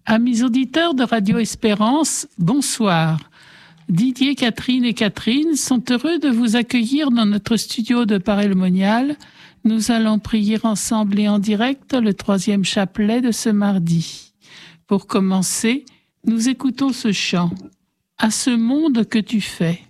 Amis auditeurs de Radio Espérance, bonsoir. Didier, Catherine et Catherine sont heureux de vous accueillir dans notre studio de Paray-le-Monial. Nous allons prier ensemble et en direct le 3e chapelet de ce mardi. Pour commencer, nous écoutons ce chant. À ce monde que tu fais.